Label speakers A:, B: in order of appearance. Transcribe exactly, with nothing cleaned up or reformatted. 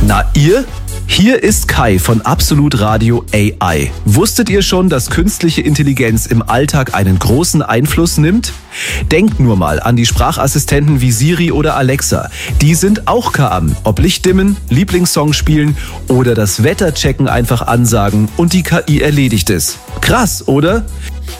A: Na ihr? Hier ist Kai von Absolut Radio A I. Wusstet ihr schon, dass künstliche Intelligenz im Alltag einen großen Einfluss nimmt? Denkt nur mal an die Sprachassistenten wie Siri oder Alexa. Die sind auch K M. Ob Licht dimmen, Lieblingssong spielen oder das Wetter checken einfach ansagen und die K I erledigt es. Krass, oder?